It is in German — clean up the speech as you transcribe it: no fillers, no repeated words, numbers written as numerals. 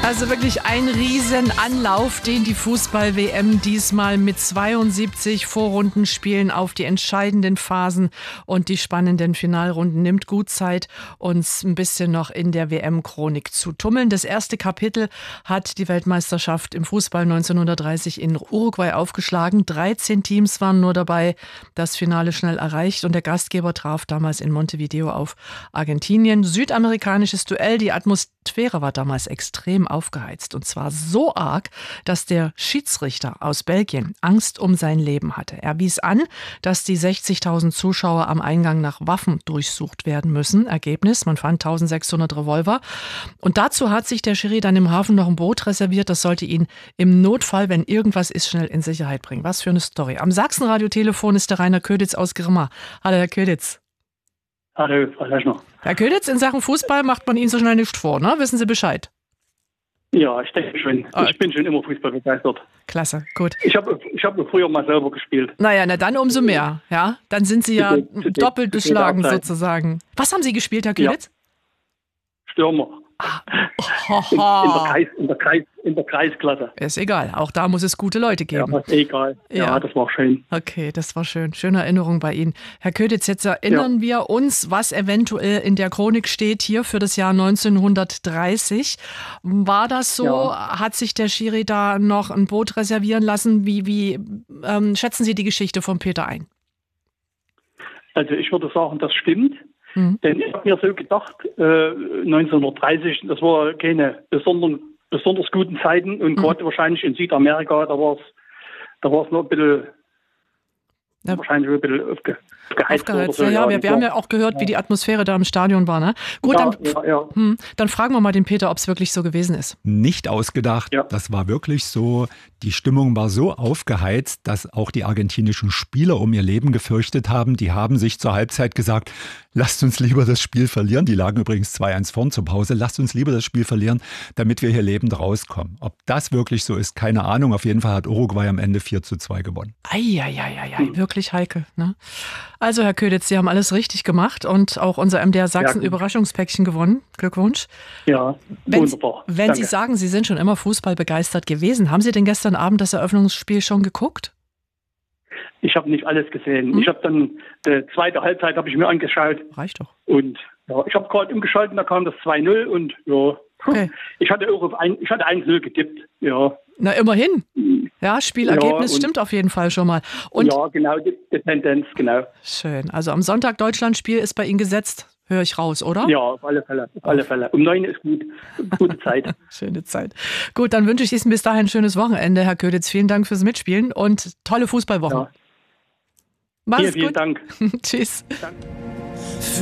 Also wirklich ein Riesenanlauf, den die Fußball-WM diesmal mit 72 Vorrundenspielen auf die entscheidenden Phasen und die spannenden Finalrunden nimmt. Gut Zeit, uns ein bisschen noch in der WM-Chronik zu tummeln. Das erste Kapitel hat die Weltmeisterschaft im Fußball 1930 in Uruguay aufgeschlagen. 13 Teams waren nur dabei, das Finale schnell erreicht und der Gastgeber traf damals in Montevideo auf Argentinien. Südamerikanisches Duell, die Atmosphäre war damals extrem aufgeheizt und zwar so arg, dass der Schiedsrichter aus Belgien Angst um sein Leben hatte. Er wies an, dass die 60.000 Zuschauer am Eingang nach Waffen durchsucht werden müssen. Ergebnis, man fand 1.600 Revolver und dazu hat sich der Schiri dann im Hafen noch ein Boot reserviert. Das sollte ihn im Notfall, wenn irgendwas ist, schnell in Sicherheit bringen. Was für eine Story. Am Sachsenradio-Telefon ist der Rainer Köditz aus Grimma. Hallo, Herr Köditz. Hallo, Frau Leschner. Herr Köditz, in Sachen Fußball macht man Ihnen so schnell nicht vor, ne? Wissen Sie Bescheid? Ja, ich denke schon. Ich bin schon immer Fußball begeistert. Klasse, gut. Ich hab früher mal selber gespielt. Naja, dann umso mehr. Ja, dann sind Sie ja doppelt beschlagen sozusagen. Was haben Sie gespielt, Herr Köditz? Ja. Stürmer. In der Kreisklasse. Ist egal, auch da muss es gute Leute geben. Ja, ist egal. Ja, das war schön. Okay, das war schön. Schöne Erinnerung bei Ihnen. Herr Köditz, jetzt erinnern wir uns, was eventuell in der Chronik steht hier für das Jahr 1930. War das so? Ja. Hat sich der Schiri da noch ein Boot reservieren lassen? Wie schätzen Sie die Geschichte von Peter ein? Also ich würde sagen, das stimmt. Denn ich habe mir so gedacht, 1930, das war keine besonders guten Zeiten und gerade wahrscheinlich in Südamerika, da war es noch ein bisschen, wahrscheinlich ein bisschen aufgeheizt. So, ja, wir haben ja auch gehört, wie die Atmosphäre da im Stadion war. Ne? Gut, dann fragen wir mal den Peter, ob es wirklich so gewesen ist. Nicht ausgedacht, das war wirklich so. Die Stimmung war so aufgeheizt, dass auch die argentinischen Spieler um ihr Leben gefürchtet haben. Die haben sich zur Halbzeit gesagt, lasst uns lieber das Spiel verlieren. Die lagen übrigens 2-1 vorn zur Pause. Lasst uns lieber das Spiel verlieren, damit wir hier lebend rauskommen. Ob das wirklich so ist, keine Ahnung. Auf jeden Fall hat Uruguay am Ende 4-2 gewonnen. Wirklich heikel. Ne? Also Herr Köditz, Sie haben alles richtig gemacht und auch unser MDR Sachsen Überraschungspäckchen gewonnen. Glückwunsch. Ja, wunderbar. Wenn Sie sagen, Sie sind schon immer Fußball begeistert gewesen, haben Sie denn gestern Abend das Eröffnungsspiel schon geguckt? Ich habe nicht alles gesehen. Ich habe dann die zweite Halbzeit habe ich mir angeschaut. Reicht doch. Und ja, ich habe gerade umgeschaltet, da kam das 2-0 und ja. Okay. Ich hatte 1-0 getippt. Ja. Na, immerhin. Ja, Spielergebnis stimmt auf jeden Fall schon mal. Und ja, genau, die Tendenz, genau. Schön. Also am Sonntag Deutschlandspiel ist bei Ihnen gesetzt. Höre ich raus, oder? Ja, auf alle Fälle. Um 9 ist gut. Gute Zeit. Schöne Zeit. Gut, dann wünsche ich Ihnen bis dahin ein schönes Wochenende, Herr Köditz. Vielen Dank fürs Mitspielen und tolle Fußballwochen. Ja. Mach's gut. Vielen Dank. Tschüss. Danke.